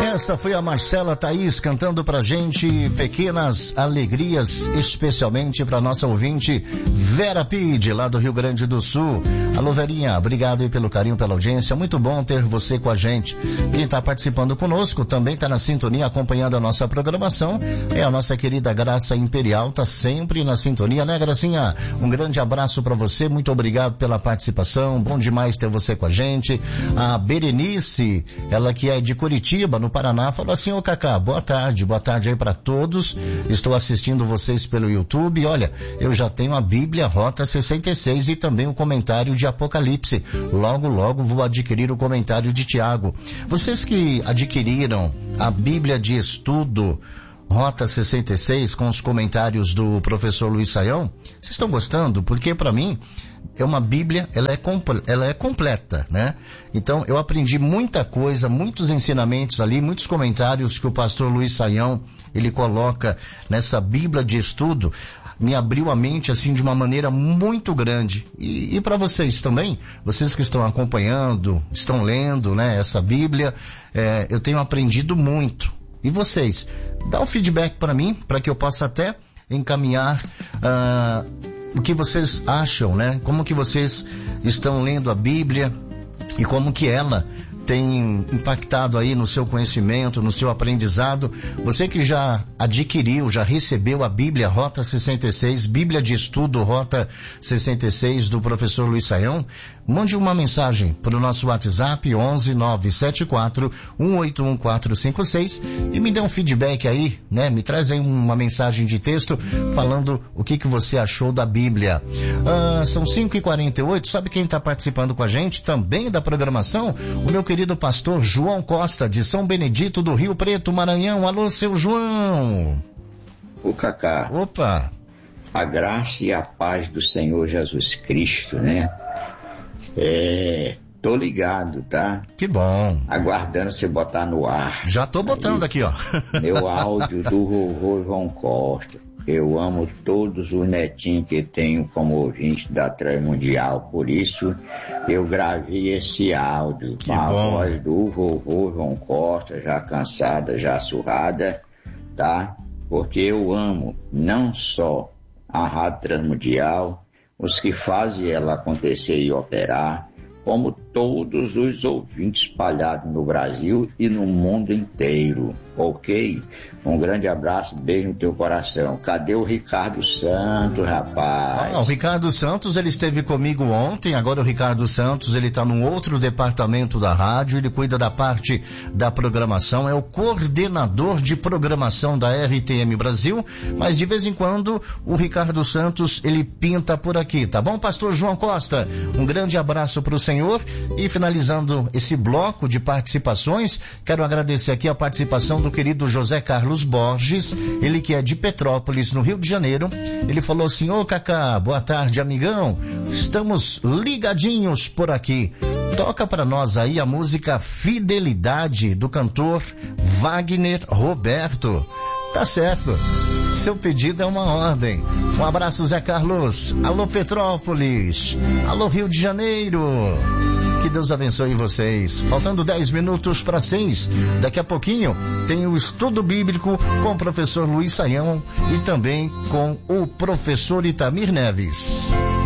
Essa foi a Marcela Thaís cantando pra gente Pequenas Alegrias, especialmente pra nossa ouvinte Vera Pide, lá do Rio Grande do Sul. Alô Verinha, obrigado aí pelo carinho, pela audiência, muito bom ter você com a gente. Quem tá participando conosco também tá na sintonia, acompanhando a nossa programação, é a nossa querida Graça Imperial, tá sempre na sintonia, né Gracinha? Um grande abraço pra você, muito obrigado pela participação, bom demais ter você com a gente. A Berenice, ela que é de Curitiba, no Paraná, falou assim: ô Cacá, boa tarde aí para todos, estou assistindo vocês pelo YouTube, olha, eu já tenho a Bíblia Rota 66 e também o comentário de Apocalipse, logo vou adquirir o comentário de Tiago. Vocês que adquiriram a Bíblia de Estudo Rota 66 com os comentários do professor Luiz Saião, vocês estão gostando? Porque para mim é uma Bíblia, ela é completa, né? Então eu aprendi muita coisa, muitos ensinamentos ali, muitos comentários que o pastor Luiz Saião, ele coloca nessa Bíblia de Estudo, me abriu a mente assim de uma maneira muito grande. E para vocês também, vocês que estão acompanhando, estão lendo, né, essa Bíblia, eu tenho aprendido muito. E vocês? Dá um feedback para mim, para que eu possa até encaminhar o que vocês acham, né? Como que vocês estão lendo a Bíblia e como que ela tem impactado aí no seu conhecimento, no seu aprendizado. Você que já adquiriu, já recebeu a Bíblia Rota 66, Bíblia de Estudo Rota 66 do professor Luiz Saião, mande uma mensagem para o nosso WhatsApp 11-974-181-456 e me dê um feedback aí, né? Me traz aí uma mensagem de texto falando o que você achou da Bíblia. São 5h48, sabe quem está participando com a gente também da programação? O meu querido pastor João Costa, de São Benedito do Rio Preto, Maranhão. Alô, seu João. Ô Cacá. Opa. A graça e a paz do Senhor Jesus Cristo, né? Tô ligado, tá? Que bom. Aguardando você botar no ar. Já tô botando aqui, ó. Meu áudio do vovô João Costa. Eu amo todos os netinhos que tenho como ouvinte da Transmundial, por isso eu gravei esse áudio com a voz do vovô João Costa, já cansada, já surrada, tá? Porque eu amo não só a Rádio Transmundial, os que fazem ela acontecer e operar, como todos os ouvintes espalhados no Brasil e no mundo inteiro, ok? Um grande abraço, beijo no teu coração. Cadê o Ricardo Santos, rapaz? O Ricardo Santos, ele esteve comigo ontem, agora o Ricardo Santos, ele está num outro departamento da rádio, ele cuida da parte da programação, é o coordenador de programação da RTM Brasil, mas de vez em quando o Ricardo Santos, ele pinta por aqui, tá bom, pastor João Costa? Um grande abraço para o senhor. E finalizando esse bloco de participações, quero agradecer aqui a participação do querido José Carlos Borges, ele que é de Petrópolis, no Rio de Janeiro. Ele falou assim: ô Cacá, boa tarde, amigão, estamos ligadinhos por aqui. Toca pra nós aí a música Fidelidade, do cantor Wagner Roberto. Tá certo, seu pedido é uma ordem. Um abraço, Zé Carlos. Alô, Petrópolis. Alô, Rio de Janeiro. Que Deus abençoe vocês. Faltando 10 minutos para 6. Daqui a pouquinho tem o estudo bíblico com o professor Luiz Saião e também com o professor Itamir Neves.